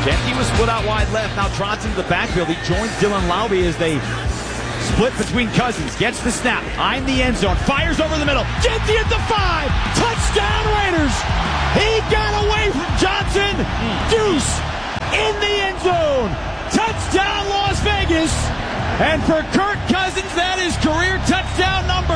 Genty was split out wide left. Now trots into the backfield. He joins Dylan Laube as they split between Cousins. Gets the snap. Eyeing the end zone. Fires over the middle. Genty at the 5. Touchdown Raiders. He got away from Johnson. Deuce in the end zone. Touchdown Las Vegas. And for Kirk Cousins, that is career touchdown number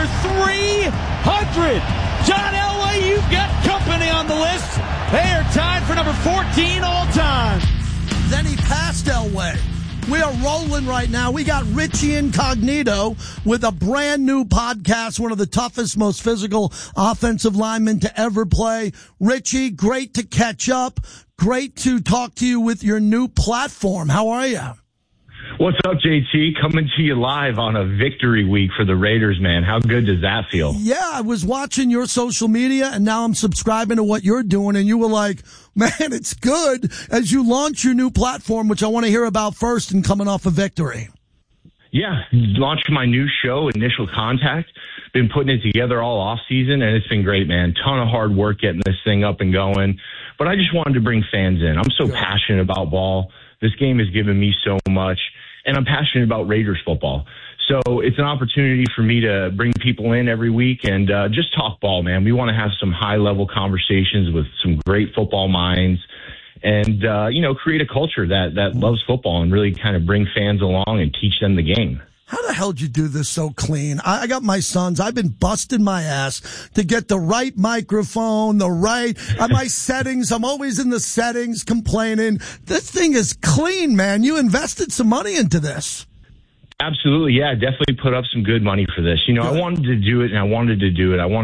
300. John Elway, you've got company on the list. They are tied for number 14 all time. Then he passed Elway. We are rolling right now. We got Richie Incognito with a brand new podcast, one of the toughest, most physical offensive linemen to ever play. Richie, great to catch up. Great to talk to you with your new platform. How are you? What's up, JT? Coming to you live on a victory week for the Raiders, man. How good does that feel? Yeah, I was watching your social media, and now I'm subscribing to what you're doing, and you were like, man, it's good as you launch your new platform, which I want to hear about first and coming off a victory. Yeah, launched my new show, Initial Contact. Been putting it together all off season, and it's been great, man. Ton of hard work getting this thing up and going. But I just wanted to bring fans in. I'm so passionate about ball. This game has given me so much, and I'm passionate about Raiders football. So it's an opportunity for me to bring people in every week and just talk ball, man. We want to have some high-level conversations with some great football minds and, create a culture that loves football and really kind of bring fans along and teach them the game. How the hell did you do this so clean? I got my sons. I've been busting my ass to get the right microphone, my settings. I'm always in the settings complaining. This thing is clean, man. You invested some money into this. Absolutely. Yeah, definitely put up some good money for this. I wanted to do it and I wanted to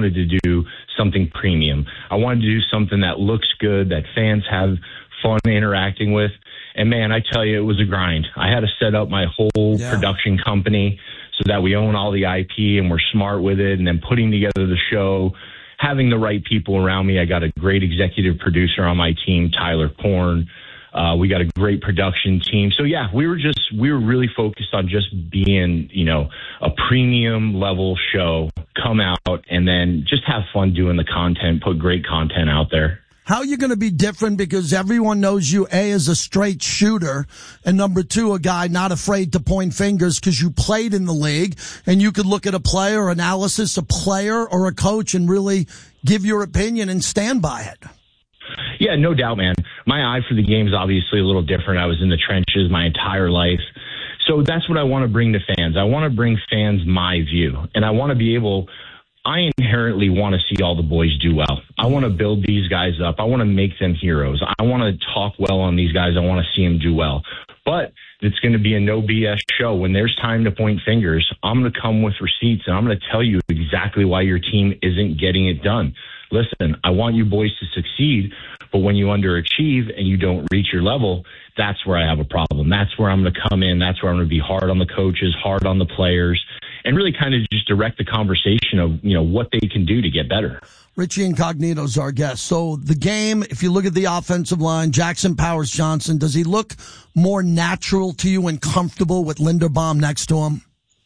do something premium. I wanted to do something that looks good, that fans have fun interacting with. And, man, I tell you, it was a grind. I had to set up my whole production company so that we own all the IP and we're smart with it. And then putting together the show, having the right people around me. I got a great executive producer on my team, Tyler Korn. We got a great production team. So, yeah, we were really focused on just being, a premium level show, come out and then just have fun doing the content, put great content out there. How are you going to be different? Because everyone knows you, A, as a straight shooter, and number two, a guy not afraid to point fingers because you played in the league, and you could look at a player, analysis, a player, or a coach, and really give your opinion and stand by it. Yeah, no doubt, man. My eye for the game is obviously a little different. I was in the trenches my entire life. So that's what I want to bring to fans. I want to bring fans my view, and I want to be able – I inherently want to see all the boys do well. I want to build these guys up. I want to make them heroes. I want to talk well on these guys. I want to see them do well. But it's going to be a no BS show. When there's time to point fingers, I'm going to come with receipts, and I'm going to tell you exactly why your team isn't getting it done. Listen, I want you boys to succeed, but when you underachieve and you don't reach your level, that's where I have a problem. That's where I'm going to come in. That's where I'm going to be hard on the coaches, hard on the players, and really kind of just direct the conversation of, what they can do to get better. Richie Incognito's our guest. So the game, if you look at the offensive line, Jackson Powers-Johnson, does he look more natural to you and comfortable with Linderbaum next to him?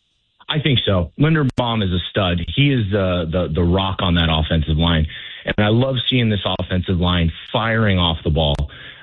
I think so. Linderbaum is a stud. He is the rock on that offensive line. And I love seeing this offensive line firing off the ball.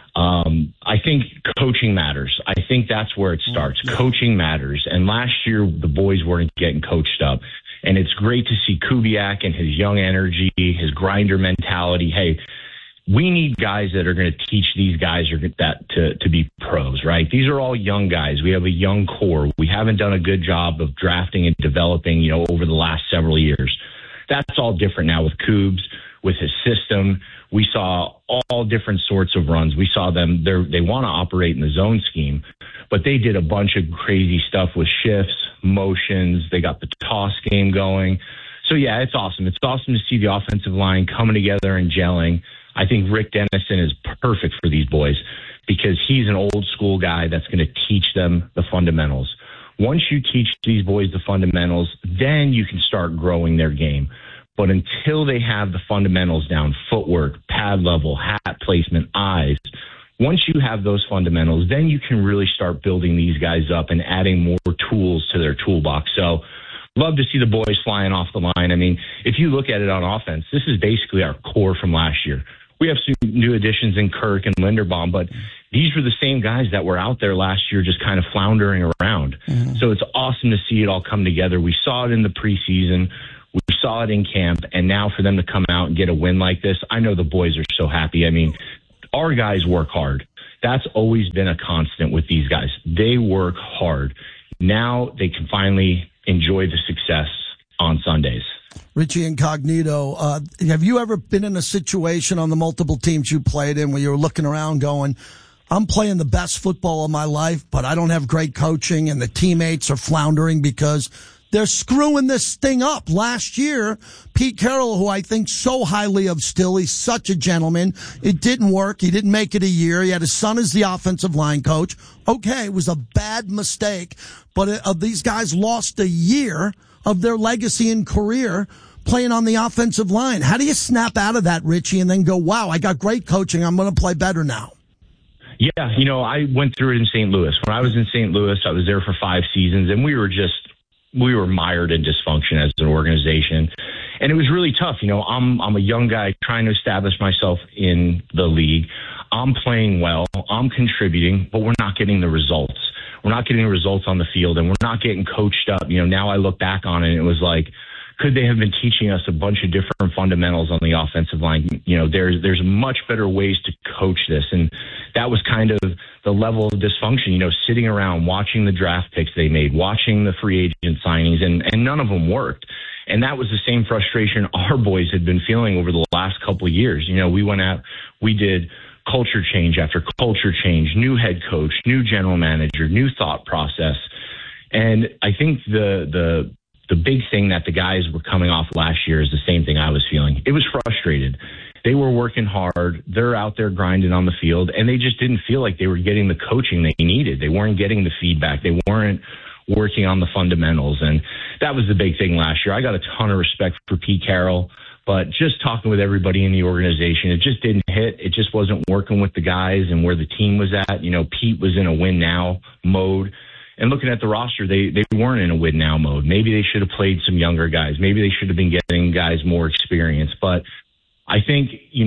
I think coaching matters. I think that's where it starts. Coaching matters. And last year, the boys weren't getting coached up. And it's great to see Kubiak and his young energy, his grinder mentality. Hey, we need guys that are going to teach these guys to be pros, right? These are all young guys. We have a young core. We haven't done a good job of drafting and developing, over the last several years. That's all different now with Kubes, with his system. We saw all different sorts of runs. We saw them, they want to operate in the zone scheme, but they did a bunch of crazy stuff with shifts, motions. They got the toss game going. So, yeah, it's awesome. It's awesome to see the offensive line coming together and gelling. I think Rick Dennison is perfect for these boys because he's an old school guy that's going to teach them the fundamentals. Once you teach these boys the fundamentals, then you can start growing their game. But until they have the fundamentals down, footwork, pad level, hat placement, eyes, once you have those fundamentals, then you can really start building these guys up and adding more tools to their toolbox. So love to see the boys flying off the line. I mean, if you look at it on offense, this is basically our core from last year. we have some new additions in Kirk and Linderbaum, but these were the same guys that were out there last year just kind of floundering around. Mm-hmm. So it's awesome to see it all come together. We saw it in the preseason. We saw it in camp. And now for them to come out and get a win like this, I know the boys are so happy. I mean, our guys work hard. That's always been a constant with these guys. They work hard. Now they can finally enjoy the success on Sundays. Richie Incognito, have you ever been in a situation on the multiple teams you played in where you're looking around going, I'm playing the best football of my life, but I don't have great coaching and the teammates are floundering because they're screwing this thing up? Last year, Pete Carroll, who I think so highly of still, he's such a gentleman. It didn't work. He didn't make it a year. He had his son as the offensive line coach. Okay, it was a bad mistake, but these guys lost a year of their legacy and career playing on the offensive line. How do you snap out of that, Richie, and then go, wow, I got great coaching. I'm going to play better now? Yeah, I went through it in St. Louis. When I was in St. Louis, I was there for 5 seasons, and we were mired in dysfunction as an organization. And it was really tough. I'm a young guy trying to establish myself in the league. I'm playing well. I'm contributing, but we're not getting the results. We're not getting the results on the field, and we're not getting coached up. Now I look back on it, and it was like, could they have been teaching us a bunch of different fundamentals on the offensive line? There's much better ways to coach this. And that was kind of the level of dysfunction, sitting around watching the draft picks they made, watching the free agent signings, and none of them worked. And that was the same frustration our boys had been feeling over the last couple of years. We did culture change after culture change, new head coach, new general manager, new thought process. And I think the big thing that the guys were coming off last year is the same thing I was feeling. It was frustrated. They were working hard. They're out there grinding on the field, and they just didn't feel like they were getting the coaching they needed. They weren't getting the feedback. They weren't working on the fundamentals. And that was the big thing last year. I got a ton of respect for Pete Carroll, but just talking with everybody in the organization, it just didn't hit. It just wasn't working with the guys and where the team was at. Pete was in a win now mode. And looking at the roster, they weren't in a win now mode. Maybe they should have played some younger guys. Maybe they should have been getting guys more experience. But I think, you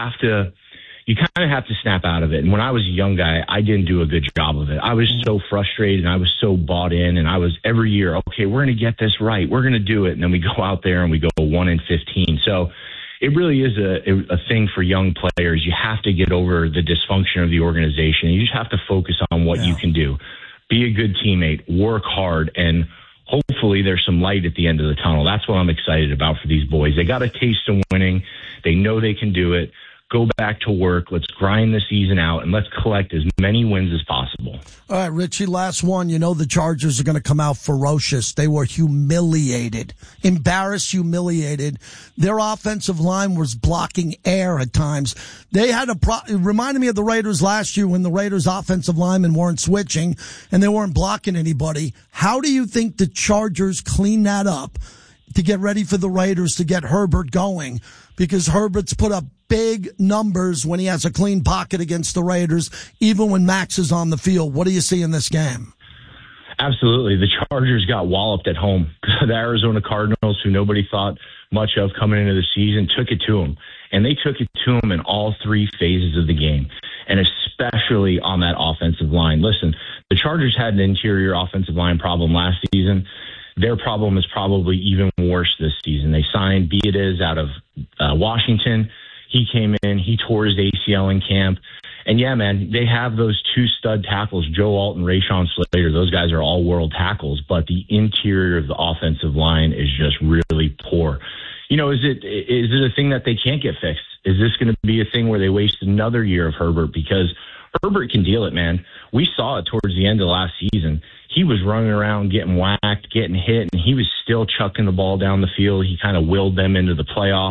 kind of have to snap out of it. And when I was a young guy, I didn't do a good job of it. I was so frustrated and I was so bought in, and I was every year, okay, we're going to get this right. We're going to do it. And then we go out there and we go 1-15. So it really is a thing for young players. You have to get over the dysfunction of the organization. You just have to focus on what you can do. Be a good teammate, work hard, and hopefully there's some light at the end of the tunnel. That's what I'm excited about for these boys. They got a taste of winning. They know they can do it. Go back to work. Let's grind the season out, and let's collect as many wins as possible. All right, Richie, last one. The Chargers are going to come out ferocious. They were humiliated, embarrassed, humiliated. Their offensive line was blocking air at times. They had it reminded me of the Raiders last year when the Raiders offensive linemen weren't switching and they weren't blocking anybody. How do you think the Chargers clean that up to get ready for the Raiders to get Herbert going? Because Herbert's put up big numbers when he has a clean pocket against the Raiders, even when Max is on the field. What do you see in this game? Absolutely. The Chargers got walloped at home. The Arizona Cardinals, who nobody thought much of coming into the season, took it to them. And they took it to them in all 3 phases of the game, and especially on that offensive line. Listen, the Chargers had an interior offensive line problem last season. Their problem is probably even worse this season. They signed Beatriz out of Washington. He came in, he tore his ACL in camp. And yeah, man, they have those 2 stud tackles, Joe Alt and Rashawn Slater. Those guys are all world tackles, but the interior of the offensive line is just really poor. Is it a thing that they can't get fixed? Is this going to be a thing where they waste another year of Herbert? Because Herbert can deal it, man. We saw it towards the end of last season. He was running around, getting whacked, getting hit, and he was still chucking the ball down the field. He kind of willed them into the playoffs.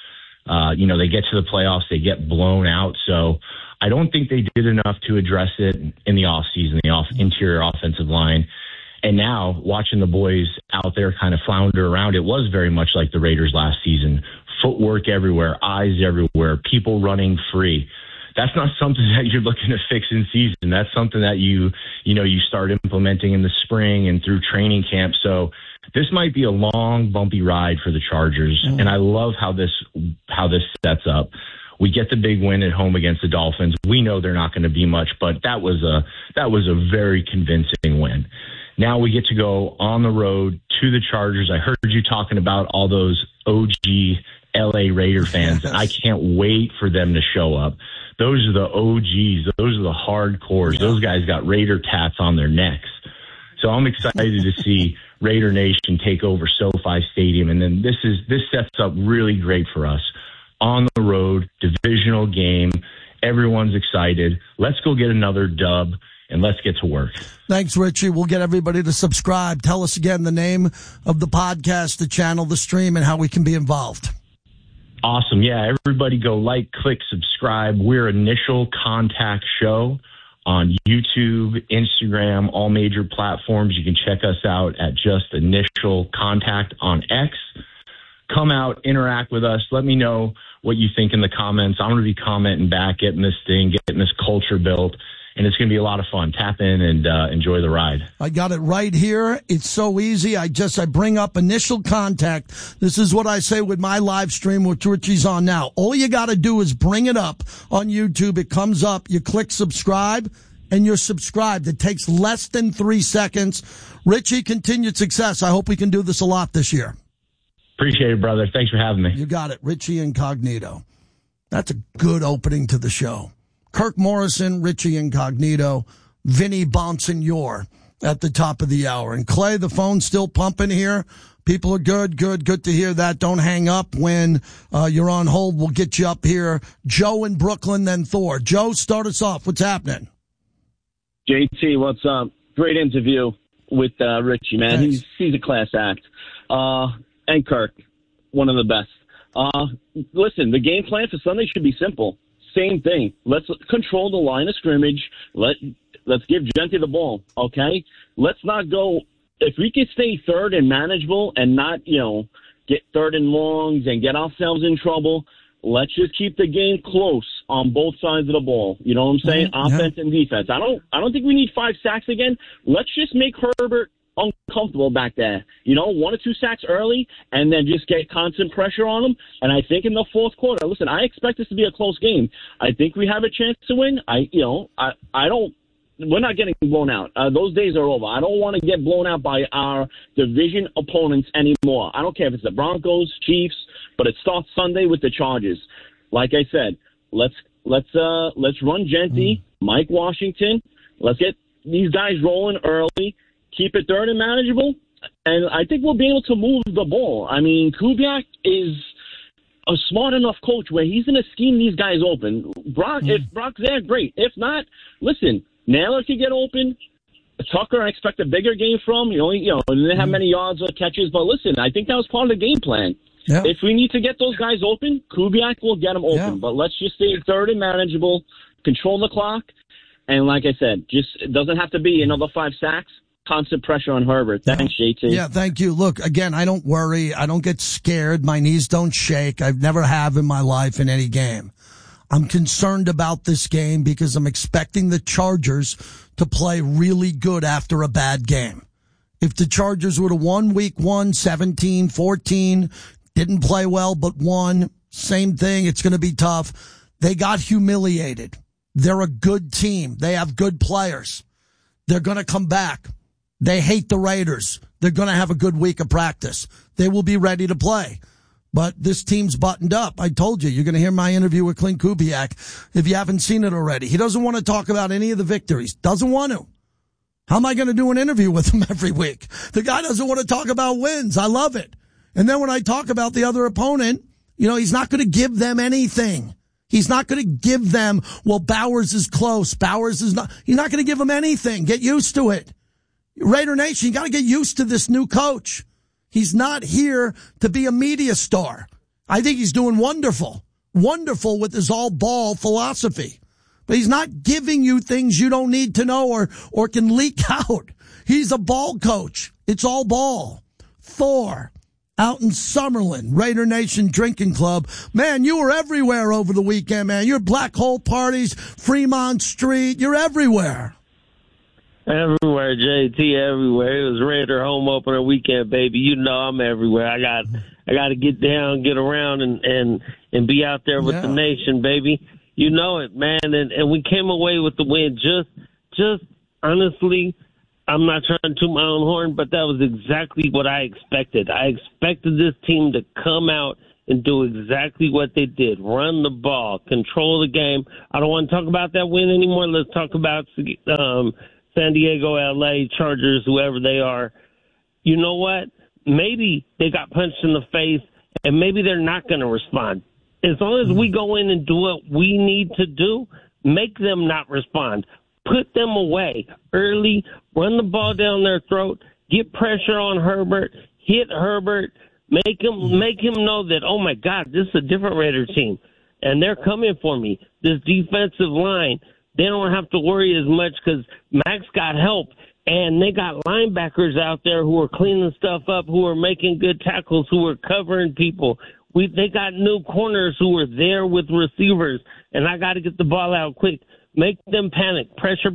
They get to the playoffs, they get blown out. So I don't think they did enough to address it in the offseason, the interior offensive line. And now watching the boys out there kind of flounder around, it was very much like the Raiders last season. Footwork everywhere, eyes everywhere, people running free. That's not something that you're looking to fix in season. That's something that you start implementing in the spring and through training camp. So this might be a long, bumpy ride for the Chargers. And I love how this sets up. We get the big win at home against the Dolphins. We know they're not going to be much, but that was a very convincing win. Now we get to go on the road to the Chargers. I heard you talking about all those OG LA Raider fans, and I can't wait for them to show up. Those are the OGs. Those are the hardcores. Yeah. Those guys got Raider tats on their necks. So I'm excited to see Raider Nation take over SoFi Stadium, and then this sets up really great for us. On the road, divisional game. Everyone's excited. Let's go get another dub, and let's get to work. Thanks, Richie. We'll get everybody to subscribe. Tell us again the name of the podcast, the channel, the stream, and how we can be involved. Awesome. Yeah, everybody go like, click, subscribe. We're Initial Contact Show on YouTube, Instagram, all major platforms. You can check us out at just Initial Contact on X. Come out, interact with us. Let me know what you think in the comments. I'm going to be commenting back, getting this culture built. And it's going to be a lot of fun. Tap in and enjoy the ride. I got it right here. It's so easy. I bring up Initial Contact. This is what I say with my live stream, which Richie's on now. All you got to do is bring it up on YouTube. It comes up. You click subscribe, and you're subscribed. It takes less than 3 seconds. Richie, continued success. I hope we can do this a lot this year. Appreciate it, brother. Thanks for having me. You got it. Richie Incognito. That's a good opening to the show. Kirk Morrison, Richie Incognito, Vinny Bonsignore at the top of the hour. And Clay, the phone's still pumping here. People are good to hear that. Don't hang up when you're on hold. We'll get you up here. Joe in Brooklyn, then Thor. Joe, start us off. What's happening? JT, what's up? Great interview with Richie, man. Thanks. He's a class act. And Kirk, one of the best. Listen, the game plan for Sunday should be simple. Same thing. Let's control the line of scrimmage. Let's give Gentry the ball, okay? Let's not go – if we could stay third and manageable and not, get third and longs and get ourselves in trouble, let's just keep the game close on both sides of the ball. You know what I'm saying? Mm-hmm. Offense and defense. I don't think we need 5 sacks again. Let's just make Herbert uncomfortable back there. 1 or 2 sacks early and then just get constant pressure on them. And I think in the fourth quarter, listen, I expect this to be a close game. I think we have a chance to win. We're not getting blown out. Those days are over. I don't want to get blown out by our division opponents anymore. I don't care if it's the Broncos, Chiefs, but it starts Sunday with the Chargers. Like I said, let's run Gentry, Mike Washington. Let's get these guys rolling early. Keep it third and manageable, and I think we'll be able to move the ball. I mean, Kubiak is a smart enough coach where he's going to scheme these guys open. If Brock's there, great. If not, listen, Naylor could get open. Tucker, I expect a bigger game from. Didn't have many yards or catches, but listen, I think that was part of the game plan. Yeah. If we need to get those guys open, Kubiak will get them open. Yeah. But let's just stay third and manageable, control the clock, and like I said, it doesn't have to be another 5 sacks. Constant pressure on Herbert. Thanks, JT. Yeah, thank you. Look, again, I don't worry. I don't get scared. My knees don't shake. I've never have in my life in any game. I'm concerned about this game because I'm expecting the Chargers to play really good after a bad game. If the Chargers would have won week 1, 17-14, didn't play well but won, same thing. It's going to be tough. They got humiliated. They're a good team. They have good players. They're going to come back. They hate the Raiders. They're going to have a good week of practice. They will be ready to play. But this team's buttoned up. I told you, you're going to hear my interview with Clint Kubiak if you haven't seen it already. He doesn't want to talk about any of the victories. Doesn't want to. How am I going to do an interview with him every week? The guy doesn't want to talk about wins. I love it. And then when I talk about the other opponent, he's not going to give them anything. He's not going to give them, Bowers is close. Bowers is not. He's not going to give them anything. Get used to it. Raider Nation, you got to get used to this new coach. He's not here to be a media star. I think he's doing wonderful with his all ball philosophy. But he's not giving you things you don't need to know or can leak out. He's a ball coach. It's all ball. Thor, out in Summerlin, Raider Nation Drinking Club. Man, you were everywhere over the weekend, man. You're Black Hole parties, Fremont Street. You're everywhere. Everywhere, JT, everywhere. It was Raider home opener weekend, baby. I'm everywhere. I got I got to get down, get around, and be out there with the nation, baby. You know it, man. And we came away with the win. Just honestly, I'm not trying to toot my own horn, but that was exactly what I expected. I expected this team to come out and do exactly what they did. Run the ball, control the game. I don't want to talk about that win anymore. Let's talk about San Diego, LA, Chargers, whoever they are. You know what? Maybe they got punched in the face, and maybe they're not going to respond. As long as we go in and do what we need to do, make them not respond. Put them away early, run the ball down their throat, get pressure on Herbert, hit Herbert, make him know that, oh, my God, this is a different Raider team, and they're coming for me. This defensive line, they don't have to worry as much because Max got help, and they got linebackers out there who are cleaning stuff up, who are making good tackles, who are covering people. They got new corners who are there with receivers, and I got to get the ball out quick. Make them panic. Pressure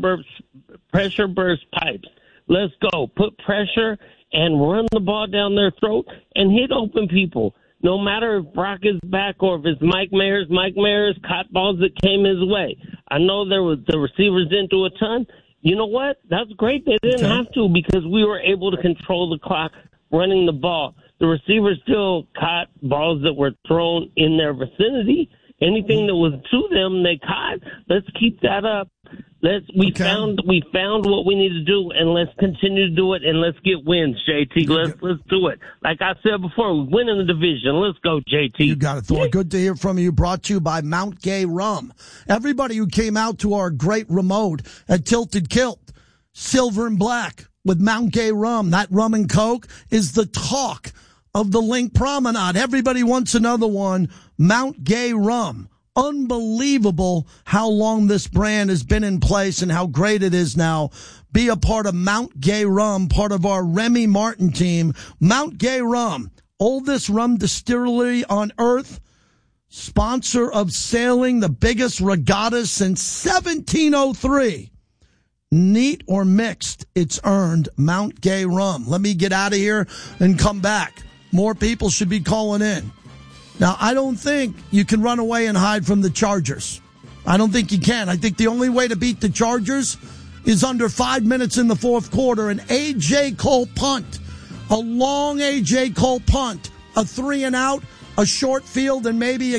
burst pipes. Let's go. Put pressure and run the ball down their throat and hit open people. No matter if Brock is back or if it's Mike Mayers caught balls that came his way. I know the receivers didn't do a ton. You know what? That's great. They didn't have to because we were able to control the clock running the ball. The receivers still caught balls that were thrown in their vicinity. Anything that was to them, they caught. Let's keep that up. We found what we need to do, and let's continue to do it, and let's get wins, JT. Let's do it. Like I said before, we win in the division. Let's go, JT. You got it, Thor. Good to hear from you. Brought to you by Mount Gay Rum. Everybody who came out to our great remote at Tilted Kilt, silver and black with Mount Gay Rum. That rum and Coke is the talk of the Link Promenade. Everybody wants another one. Mount Gay Rum. Unbelievable how long this brand has been in place and how great it is now. Be a part of Mount Gay Rum, part of our Remy Martin team. Mount Gay Rum, oldest rum distillery on earth, sponsor of sailing the biggest regattas since 1703. Neat or mixed, it's earned. Mount Gay Rum. Let me get out of here and come back. More people should be calling in. Now, I don't think you can run away and hide from the Chargers. I don't think you can. I think the only way to beat the Chargers is under 5 minutes in the fourth quarter, an A.J. Cole punt, a long A.J. Cole punt, a 3-and-out, a short field, and maybe a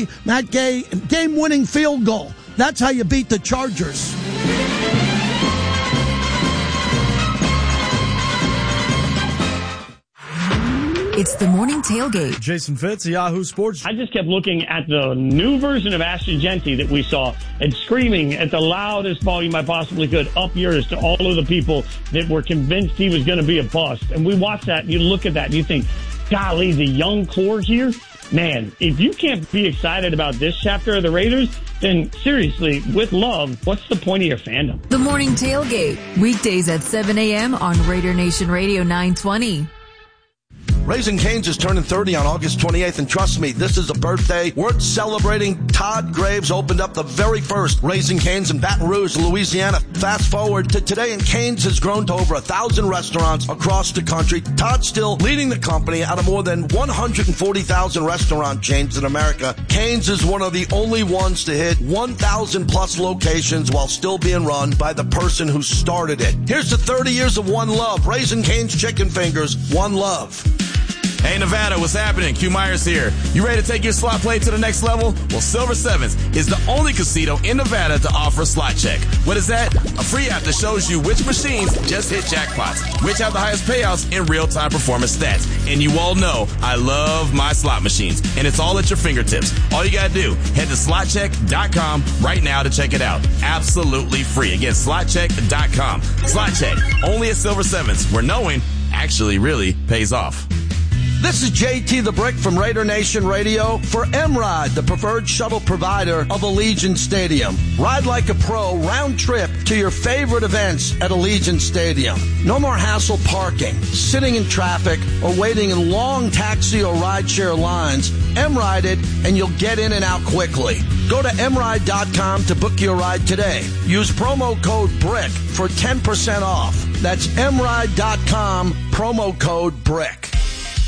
game-winning field goal. That's how you beat the Chargers. It's the morning tailgate. Jason Fitz, Yahoo Sports. I just kept looking at the new version of Ashton Jeanty that we saw and screaming at the loudest volume I possibly could, up yours, to all of the people that were convinced he was going to be a bust. And we watch that and you look at that and you think, golly, the young core here, man, if you can't be excited about this chapter of the Raiders, then seriously, with love, what's the point of your fandom? The morning tailgate, weekdays at 7 a.m. on Raider Nation Radio 920. Raising Cane's is turning 30 on August 28th, and trust me, this is a birthday worth celebrating. Todd Graves opened up the very first Raising Cane's in Baton Rouge, Louisiana. Fast forward to today, and Cane's has grown to over 1,000 restaurants across the country. Todd's still leading the company out of more than 140,000 restaurant chains in America. Cane's is one of the only ones to hit 1,000 plus locations while still being run by the person who started it. Here's to 30 years of one love. Raising Cane's chicken fingers, one love. Hey, Nevada, what's happening? Q Myers here. You ready to take your slot play to the next level? Well, Silver Sevens is the only casino in Nevada to offer Slot Check. What is that? A free app that shows you which machines just hit jackpots, which have the highest payouts in real-time performance stats. And you all know I love my slot machines, and it's all at your fingertips. All you gotta do, head to slotcheck.com right now to check it out. Absolutely free. Again, slotcheck.com. Slot Check, only at Silver Sevens, where knowing actually really pays off. This is JT the Brick from Raider Nation Radio for M-Ride, the preferred shuttle provider of Allegiant Stadium. Ride like a pro, round trip to your favorite events at Allegiant Stadium. No more hassle parking, sitting in traffic, or waiting in long taxi or rideshare lines. M-Ride it, and you'll get in and out quickly. Go to mride.com to book your ride today. Use promo code BRICK for 10% off. That's mride.com, promo code BRICK.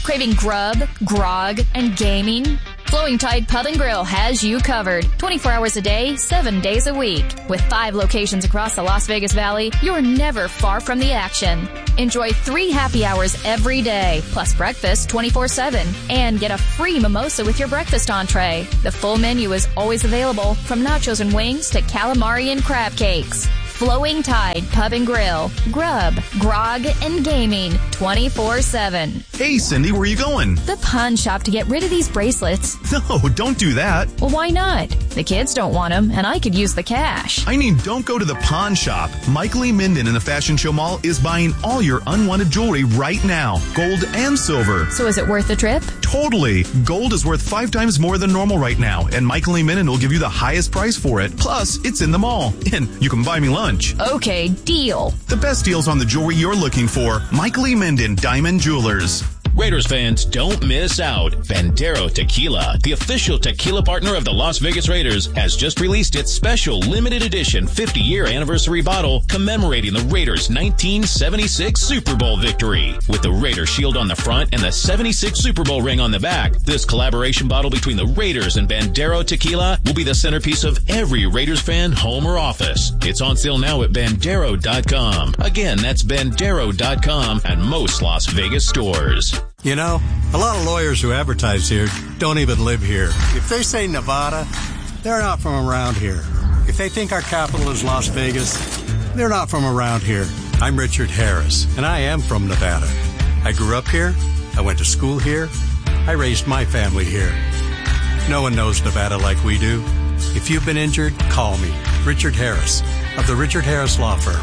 Craving grub, grog, and gaming? Flowing Tide Pub and Grill has you covered 24 hours a day, 7 days a week. With 5 locations across the Las Vegas Valley, you're never far from the action. Enjoy 3 happy hours every day, plus breakfast 24/7, and get a free mimosa with your breakfast entree. The full menu is always available, from nachos and wings to calamari and crab cakes. Flowing Tide Pub and Grill. Grub, grog, and gaming 24/7. Hey, Cindy, where are you going? The pawn shop to get rid of these bracelets. No, don't do that. Well, why not? The kids don't want them, and I could use the cash. I mean, don't go to the pawn shop. Michael E. Minden in the Fashion Show Mall is buying all your unwanted jewelry right now. Gold and silver. So is it worth the trip? Totally. Gold is worth 5 times more than normal right now, and Michael E. Minden will give you the highest price for it. Plus, it's in the mall, and you can buy me lunch. Okay, deal. The best deals on the jewelry you're looking for. Michael E. Minden, Diamond Jewelers. Raiders fans, don't miss out. Bandero Tequila, the official tequila partner of the Las Vegas Raiders, has just released its special limited edition 50-year anniversary bottle commemorating the Raiders' 1976 Super Bowl victory. With the Raider shield on the front and the 76 Super Bowl ring on the back, this collaboration bottle between the Raiders and Bandero Tequila will be the centerpiece of every Raiders fan home or office. It's on sale now at Bandero.com. Again, that's Bandero.com at most Las Vegas stores. You know, a lot of lawyers who advertise here don't even live here. If they say Nevada, they're not from around here. If they think our capital is Las Vegas, they're not from around here. I'm Richard Harris, and I am from Nevada. I grew up here. I went to school here. I raised my family here. No one knows Nevada like we do. If you've been injured, call me, Richard Harris, of the Richard Harris Law Firm.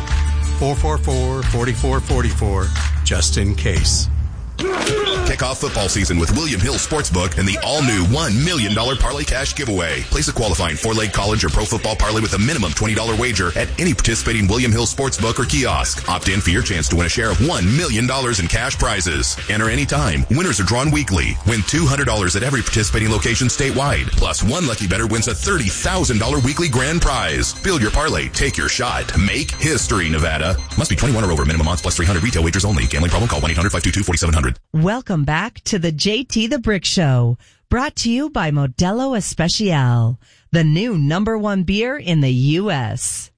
444-4444, just in case. Kick off football season with William Hill Sportsbook and the all-new $1 million Parlay Cash giveaway. Place a qualifying 4-leg college or pro football parlay with a minimum $20 wager at any participating William Hill Sportsbook or kiosk. Opt in for your chance to win a share of $1 million in cash prizes. Enter anytime. Winners are drawn weekly. Win $200 at every participating location statewide. Plus, one lucky bettor wins a $30,000 weekly grand prize. Build your parlay. Take your shot. Make history, Nevada. Must be 21 or over. Minimum odds plus 300. Retail wagers only. Gambling problem? Call 1-800-522-4700. Welcome back to the JT the Brick Show, brought to you by Modelo Especial, the new #1 beer in the U.S.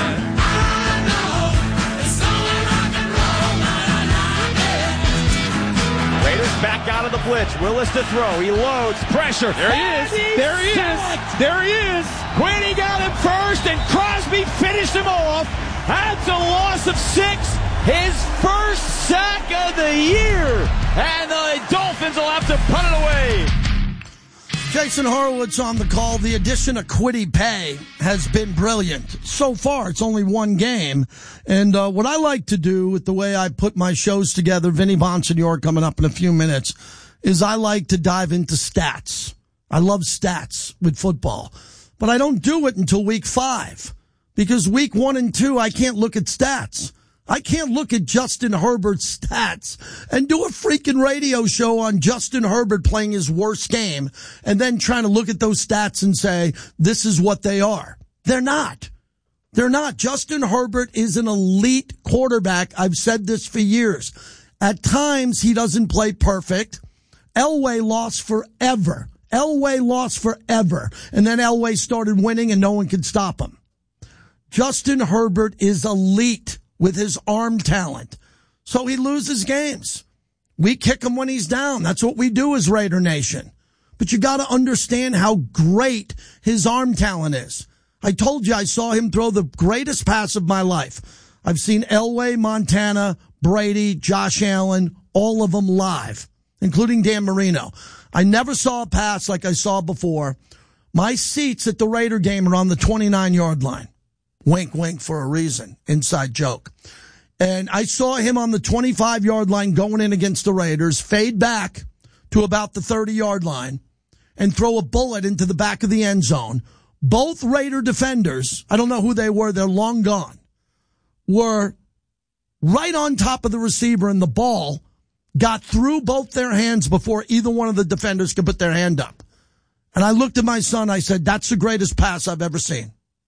Raiders back out of the blitz. Willis to throw. He loads. Pressure. There he is. There he is. There he is. Quinn got him first, and Crosby finished him off. That's a loss of 6. His first sack of the year. And the Dolphins will have to punt it away. Jason Horowitz on the call. The addition of Kwity Paye has been brilliant. So far, it's only one game. And what I like to do with the way I put my shows together, Vinny Bonsignore coming up in a few minutes, is I like to dive into stats. I love stats with football. But I don't do it until week 5. Because week 1 and 2, I can't look at stats. I can't look at Justin Herbert's stats and do a freaking radio show on Justin Herbert playing his worst game and then trying to look at those stats and say, this is what they are. They're not. They're not. Justin Herbert is an elite quarterback. I've said this for years. At times, he doesn't play perfect. Elway lost forever. And then Elway started winning and no one could stop him. Justin Herbert is elite with his arm talent. So he loses games. We kick him when he's down. That's what we do as Raider Nation. But you got to understand how great his arm talent is. I told you I saw him throw the greatest pass of my life. I've seen Elway, Montana, Brady, Josh Allen, all of them live, including Dan Marino. I never saw a pass like I saw before. My seats at the Raider game are on the 29-yard line. Wink, wink for a reason. Inside joke. And I saw him on the 25-yard line going in against the Raiders, fade back to about the 30-yard line, and throw a bullet into the back of the end zone. Both Raider defenders, I don't know who they were, they're long gone, were right on top of the receiver, and the ball got through both their hands before either one of the defenders could put their hand up. And I looked at my son, I said, that's the greatest pass I've ever seen.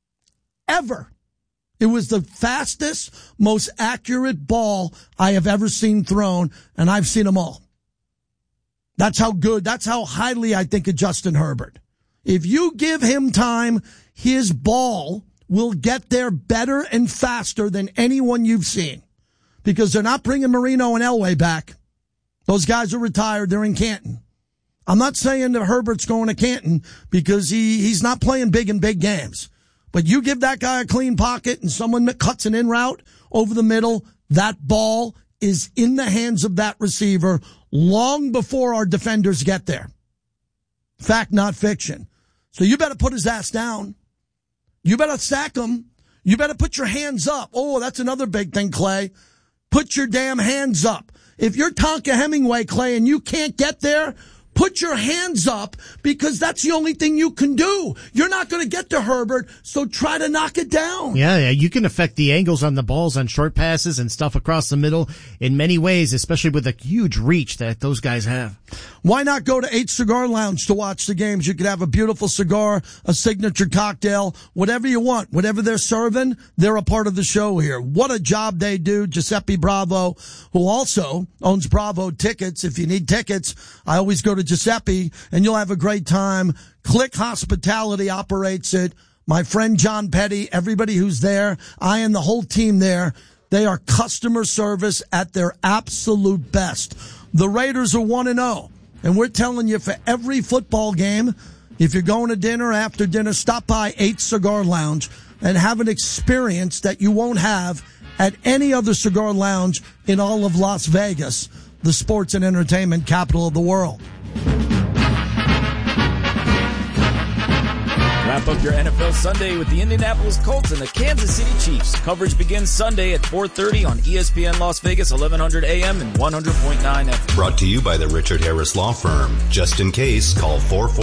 Ever. It was the fastest, most accurate ball I have ever seen thrown, and I've seen them all. That's how good, that's how highly I think of Justin Herbert. If you give him time, his ball will get there better and faster than anyone you've seen. Because they're not bringing Marino and Elway back. Those guys are retired. They're in Canton. I'm not saying that Herbert's going to Canton because he's not playing big in big games. But you give that guy a clean pocket and someone that cuts an in route over the middle, that ball is in the hands of that receiver long before our defenders get there. Fact, not fiction. So you better put his ass down. You better sack him. You better put your hands up. Oh, that's another big thing, Clay. Put your damn hands up. If you're Tonka Hemingway, Clay, and you can't get there, put your hands up because that's the only thing you can do. You're not going to get to Herbert, so try to knock it down. Yeah, you can affect the angles on the balls on short passes and stuff across the middle in many ways, especially with the huge reach that those guys have. Why not go to 8 Cigar Lounge to watch the games? You could have a beautiful cigar, a signature cocktail, whatever you want. Whatever they're serving, they're a part of the show here. What a job they do. Giuseppe Bravo, who also owns Bravo Tickets. If you need tickets, I always go to Giuseppe, and you'll have a great time. Click Hospitality operates it. My friend John Petty, everybody who's there, I and the whole team there, they are customer service at their absolute best. The Raiders are 1-0, and we're telling you for every football game, if you're going to dinner, after dinner, stop by 8 Cigar Lounge and have an experience that you won't have at any other cigar lounge in all of Las Vegas, the sports and entertainment capital of the world. Wrap up your NFL Sunday with the Indianapolis Colts and the Kansas City Chiefs. Coverage begins Sunday at 4:30 on ESPN Las Vegas, 1100 AM and 100.9 FM. Brought to you by the Richard Harris Law Firm. Just in case, call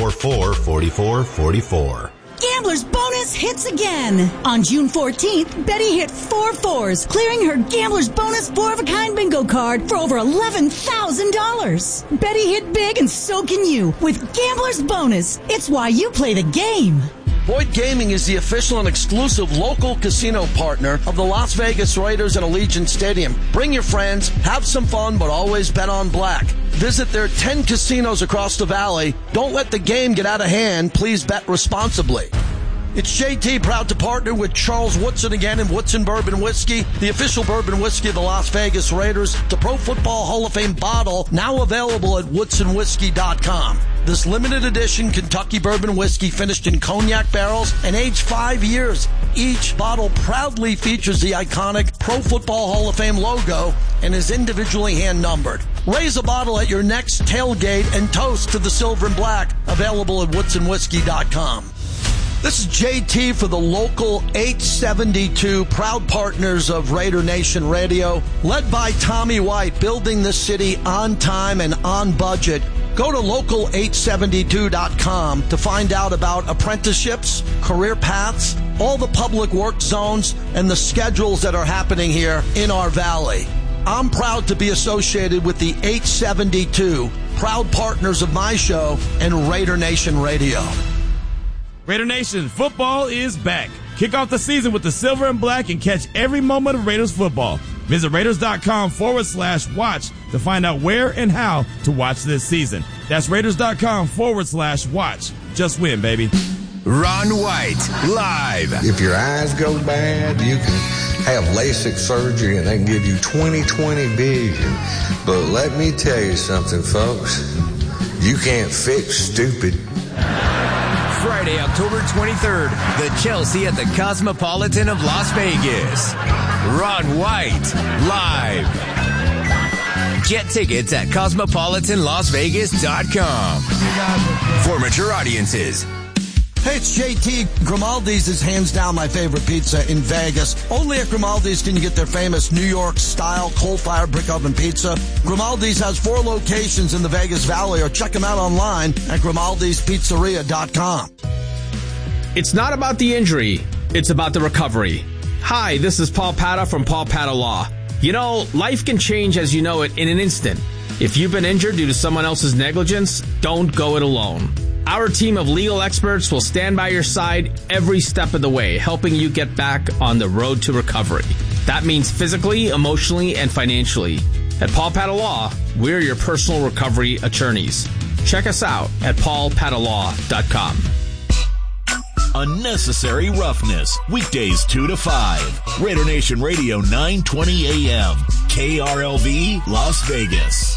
444-4444. Gambler's Bonus hits again. On June 14th, Betty hit 4 4s, clearing her Gambler's Bonus 4-of-a-kind bingo card for over $11,000. Betty hit big and so can you with Gambler's Bonus. It's why you play the game. Boyd Gaming is the official and exclusive local casino partner of the Las Vegas Raiders and Allegiant Stadium. Bring your friends, have some fun, but always bet on black. Visit their 10 casinos across the valley. Don't let the game get out of hand. Please bet responsibly. It's JT, proud to partner with Charles Woodson again in Woodson Bourbon Whiskey, the official bourbon whiskey of the Las Vegas Raiders. The Pro Football Hall of Fame bottle, now available at woodsonwhiskey.com. This limited edition Kentucky bourbon whiskey finished in cognac barrels and aged 5 years. Each bottle proudly features the iconic Pro Football Hall of Fame logo and is individually hand-numbered. Raise a bottle at your next tailgate and toast to the silver and black, available at woodsonwhiskey.com. This is JT for the local 872, proud partners of Raider Nation Radio, led by Tommy White, building this city on time and on budget. Go to local872.com to find out about apprenticeships, career paths, all the public work zones, and the schedules that are happening here in our valley. I'm proud to be associated with the 872, proud partners of my show and Raider Nation Radio. Raider Nation, football is back. Kick off the season with the silver and black and catch every moment of Raiders football. Visit Raiders.com/watch to find out where and how to watch this season. That's Raiders.com/watch. Just win, baby. Ron White, live. If your eyes go bad, you can have LASIK surgery and they can give you 20/20 vision. But let me tell you something, folks. You can't fix stupid. Friday, October 23rd, the Chelsea at the Cosmopolitan of Las Vegas. Ron White, live. Get tickets at cosmopolitanlasvegas.com. For mature audiences. Hey, it's JT. Grimaldi's is hands down my favorite pizza in Vegas. Only at Grimaldi's can you get their famous New York-style coal-fired brick oven pizza. Grimaldi's has 4 locations in the Vegas Valley, or check them out online at grimaldispizzeria.com. It's not about the injury. It's about the recovery. Hi, this is Paul Pata from Paul Pata Law. You know, life can change as you know it in an instant. If you've been injured due to someone else's negligence, don't go it alone. Our team of legal experts will stand by your side every step of the way, helping you get back on the road to recovery. That means physically, emotionally, and financially. At Paul Patta Law, we're your personal recovery attorneys. Check us out at paulpattalaw.com. Unnecessary Roughness, weekdays 2 to 5. Raider Nation Radio 920 AM. KRLV, Las Vegas.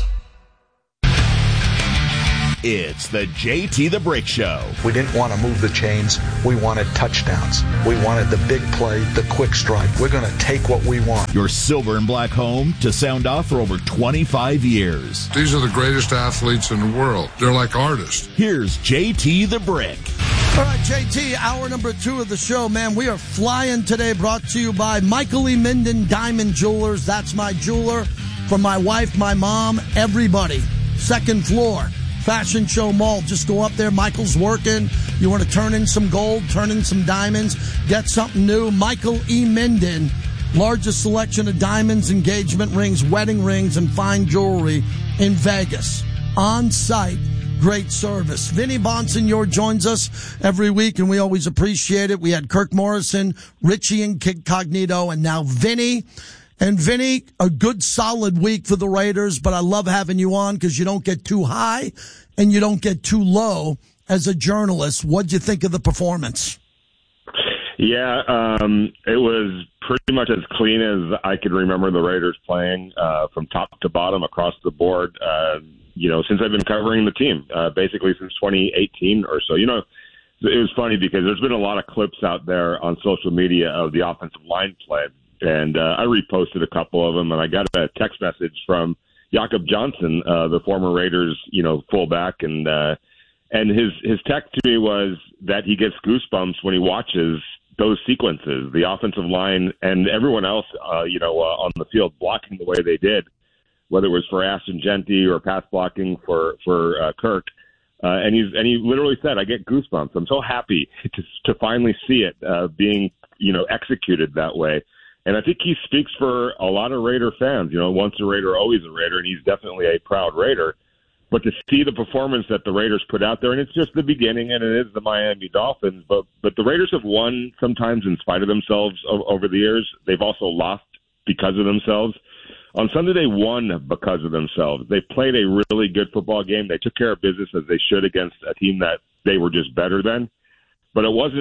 It's the JT the Brick Show. We didn't want to move the chains. We wanted touchdowns. We wanted the big play, the quick strike. We're going to take what we want. Your silver and black home to sound off for over 25 years. These are the greatest athletes in the world. They're like artists. Here's JT the Brick. All right, JT, hour number 2 of the show. Man, we are flying today, brought to you by Michael E. Minden Diamond Jewelers. That's my jeweler. For my wife, my mom, everybody. Second floor. Fashion Show Mall. Just go up there. Michael's working. You want to turn in some gold, turn in some diamonds, get something new. Michael E. Minden, largest selection of diamonds, engagement rings, wedding rings, and fine jewelry in Vegas. On site. Great service. Vinny Bonsignor joins us every week, and we always appreciate it. We had Kirk Morrison, Richie Incognito, and now Vinny. And Vinny, a good solid week for the Raiders, but I love having you on because you don't get too high and you don't get too low as a journalist. What'd you think of the performance? Yeah, it was pretty much as clean as I could remember the Raiders playing from top to bottom across the board, since I've been covering the team, basically since 2018 or so. It was funny because there's been a lot of clips out there on social media of the offensive line play. And I reposted a couple of them, and I got a text message from Jakob Johnson, the former Raiders, fullback, and his text to me was that he gets goosebumps when he watches those sequences, the offensive line and everyone else, on the field blocking the way they did, whether it was for Ashton Jeanty or pass blocking for Kirk. And he literally said, "I get goosebumps. I'm so happy to finally see it being executed that way." And I think he speaks for a lot of Raider fans. Once a Raider, always a Raider, and he's definitely a proud Raider. But to see the performance that the Raiders put out there, and it's just the beginning, and it is the Miami Dolphins, but the Raiders have won sometimes in spite of themselves over the years. They've also lost because of themselves. On Sunday, they won because of themselves. They played a really good football game. They took care of business as they should against a team that they were just better than. But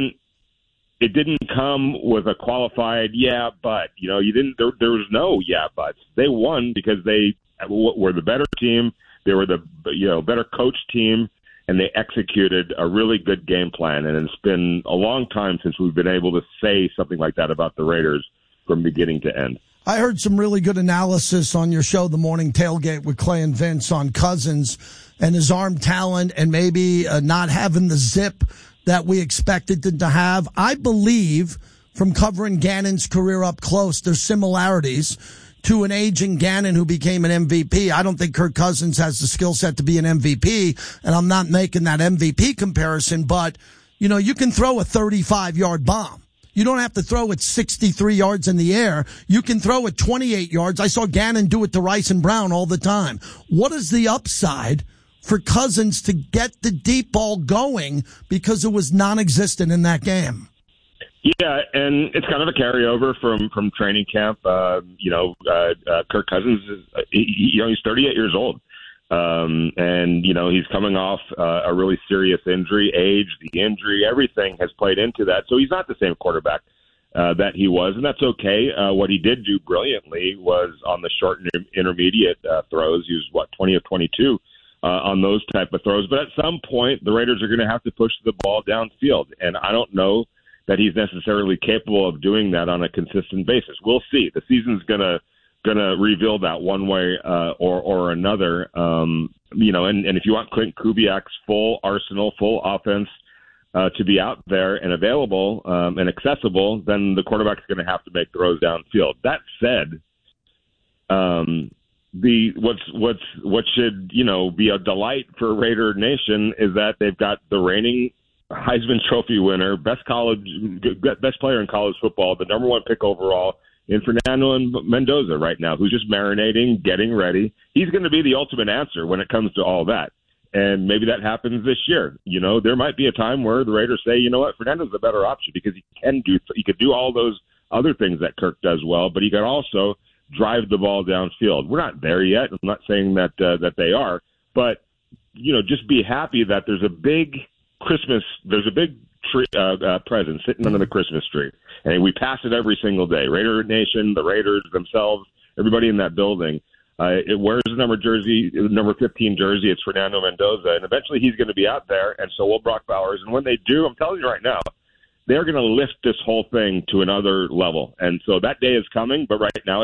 it didn't come with a qualified but. There was no buts. They won because they were the better team. They were the better coached team, and they executed a really good game plan. And it's been a long time since we've been able to say something like that about the Raiders from beginning to end. I heard some really good analysis on your show, The Morning Tailgate with Clay and Vince, on Cousins and his arm talent and maybe not having the zip that we expected them to have. I believe, from covering Gannon's career up close, there's similarities to an aging Gannon who became an MVP. I don't think Kirk Cousins has the skill set to be an MVP, and I'm not making that MVP comparison, but, you can throw a 35-yard bomb. You don't have to throw it 63 yards in the air. You can throw it 28 yards. I saw Gannon do it to Rice and Brown all the time. What is the upside for Cousins to get the deep ball going because it was non-existent in that game? Yeah, and it's kind of a carryover from training camp. Kirk Cousins he's 38 years old, and he's coming off a really serious injury. Age, the injury, everything has played into that. So he's not the same quarterback that he was, and that's okay. What he did do brilliantly was on the short and intermediate throws. He was 20 of 22 on those type of throws. But at some point, the Raiders are going to have to push the ball downfield, and I don't know that he's necessarily capable of doing that on a consistent basis. We'll see. The season's gonna reveal that one way or another. And if you want Clint Kubiak's full arsenal, full offense to be out there and available and accessible, then the quarterback's going to have to make throws downfield. That said, what should be a delight for Raider Nation is that they've got the reigning Heisman Trophy winner, best player in college football, the number 1 pick overall in Fernando Mendoza right now, who's just marinating, getting ready. He's going to be the ultimate answer when it comes to all that. And maybe that happens this year. There might be a time where the Raiders say, you know what, Fernando's a better option because he could do all those other things that Kirk does well, but he could also drive the ball downfield. We're not there yet. I'm not saying that they are, but just be happy that there's a big tree, present sitting under the Christmas tree, and we pass it every single day. Raider Nation, the Raiders themselves, everybody in that building. It wears the number 15 jersey. It's Fernando Mendoza, and eventually he's going to be out there, and so will Brock Bowers. And when they do, I'm telling you right now, they're going to lift this whole thing to another level. And so that day is coming, but right now